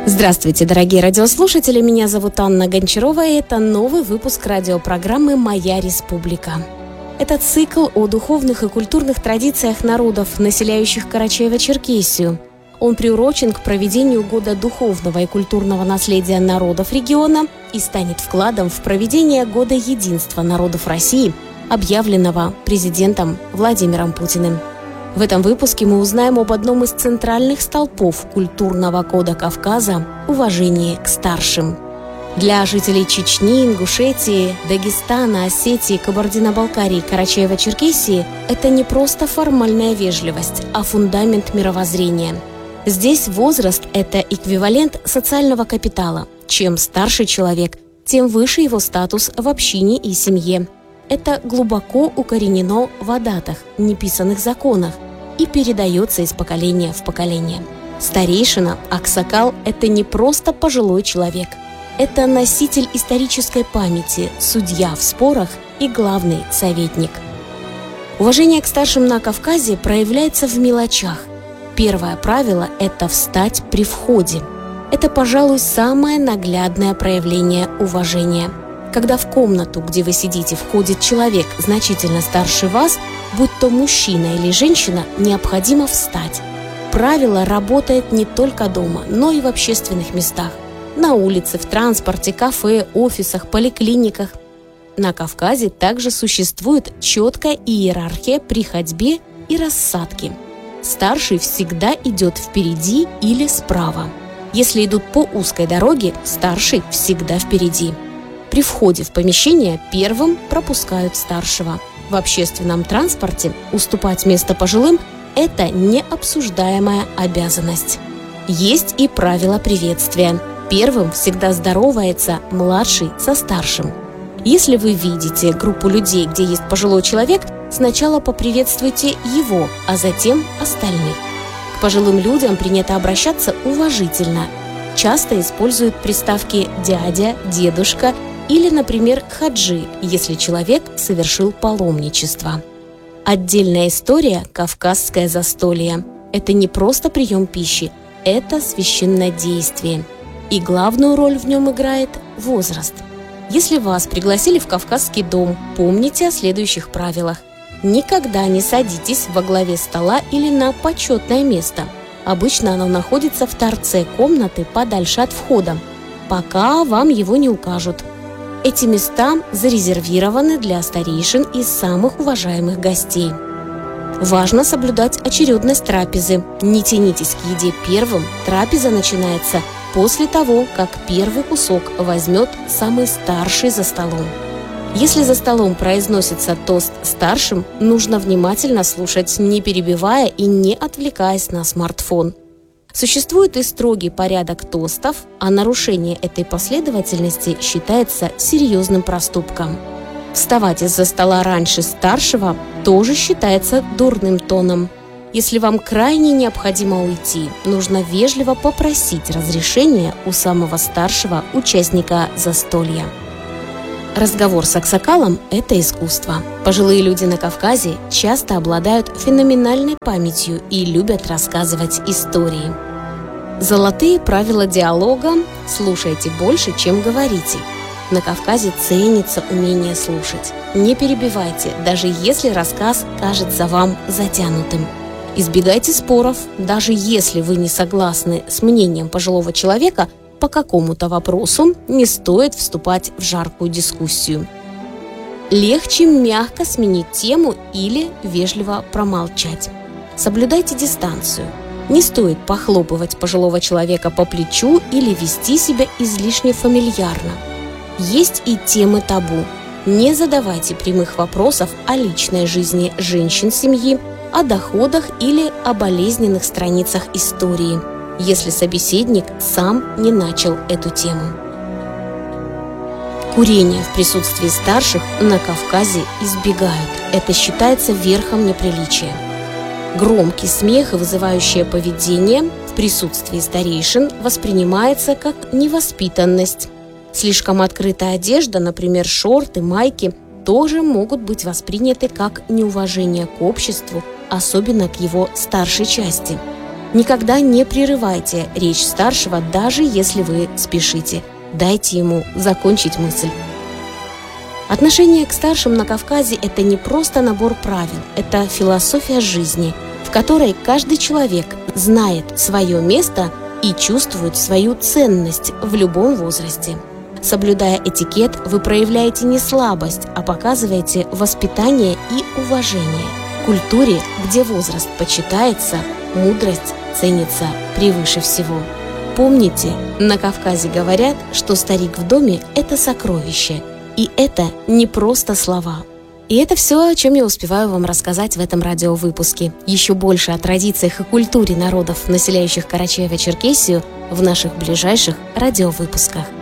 Здравствуйте, дорогие радиослушатели, меня зовут Анна Гончарова, и это новый выпуск радиопрограммы «Моя республика». Это цикл о духовных и культурных традициях народов, населяющих Карачаево-Черкесию. Он приурочен к проведению Года духовного и культурного наследия народов региона и станет вкладом в проведение Года единства народов России, объявленного президентом Владимиром Путиным. В этом выпуске мы узнаем об одном из центральных столпов культурного кода Кавказа – уважении к старшим. Для жителей Чечни, Ингушетии, Дагестана, Осетии, Кабардино-Балкарии, Карачаево-Черкесии это не просто формальная вежливость, а фундамент мировоззрения. Здесь возраст – это эквивалент социального капитала. Чем старше человек, тем выше его статус в общине и семье. Это глубоко укоренено в адатах, неписанных законах, и передается из поколения в поколение. Старейшина, аксакал – это не просто пожилой человек. Это носитель исторической памяти, судья в спорах и главный советник. Уважение к старшим на Кавказе проявляется в мелочах. Первое правило – это встать при входе. Это, пожалуй, самое наглядное проявление уважения. Когда в комнату, где вы сидите, входит человек значительно старше вас, будь то мужчина или женщина, необходимо встать. Правило работает не только дома, но и в общественных местах. На улице, в транспорте, кафе, офисах, поликлиниках. На Кавказе также существует четкая иерархия при ходьбе и рассадке. Старший всегда идет впереди или справа. Если идут по узкой дороге, старший всегда впереди. При входе в помещение первым пропускают старшего. В общественном транспорте уступать место пожилым – это необсуждаемая обязанность. Есть и правило приветствия. Первым всегда здоровается младший со старшим. Если вы видите группу людей, где есть пожилой человек, сначала поприветствуйте его, а затем остальных. К пожилым людям принято обращаться уважительно. Часто используют приставки «дядя», «дедушка» или, например, «хаджи», если человек совершил паломничество. Отдельная история – кавказское застолье. Это не просто прием пищи, это священнодействие. И главную роль в нем играет возраст. Если вас пригласили в кавказский дом, помните о следующих правилах. Никогда не садитесь во главе стола или на почетное место. Обычно оно находится в торце комнаты подальше от входа, пока вам его не укажут. Эти места зарезервированы для старейшин и самых уважаемых гостей. Важно соблюдать очередность трапезы. Не тянитесь к еде первым. Трапеза начинается после того, как первый кусок возьмет самый старший за столом. Если за столом произносится тост старшим, нужно внимательно слушать, не перебивая и не отвлекаясь на смартфон. Существует и строгий порядок тостов, а нарушение этой последовательности считается серьезным проступком. Вставать из-за стола раньше старшего тоже считается дурным тоном. Если вам крайне необходимо уйти, нужно вежливо попросить разрешения у самого старшего участника застолья. Разговор с аксакалом – это искусство. Пожилые люди на Кавказе часто обладают феноменальной памятью и любят рассказывать истории. Золотые правила диалога – слушайте больше, чем говорите. На Кавказе ценится умение слушать. Не перебивайте, даже если рассказ кажется вам затянутым. Избегайте споров, даже если вы не согласны с мнением пожилого человека по какому-то вопросу, не стоит вступать в жаркую дискуссию. Легче мягко сменить тему или вежливо промолчать. Соблюдайте дистанцию. Не стоит похлопывать пожилого человека по плечу или вести себя излишне фамильярно. Есть и темы табу. Не задавайте прямых вопросов о личной жизни женщин семьи, о доходах или о болезненных страницах истории, если собеседник сам не начал эту тему. Курение в присутствии старших на Кавказе избегают. Это считается верхом неприличия. Громкий смех и вызывающее поведение в присутствии старейшин воспринимается как невоспитанность. Слишком открытая одежда, например, шорты, майки, тоже могут быть восприняты как неуважение к обществу, особенно к его старшей части. Никогда не прерывайте речь старшего, даже если вы спешите. Дайте ему закончить мысль. Отношение к старшим на Кавказе – это не просто набор правил, это философия жизни, в которой каждый человек знает свое место и чувствует свою ценность в любом возрасте. Соблюдая этикет, вы проявляете не слабость, а показываете воспитание и уважение. В культуре, где возраст почитается, мудрость ценится превыше всего. Помните, на Кавказе говорят, что старик в доме – это сокровище. И это не просто слова. И это все, о чем я успеваю вам рассказать в этом радиовыпуске. Еще больше о традициях и культуре народов, населяющих Карачаево-Черкесию, в наших ближайших радиовыпусках.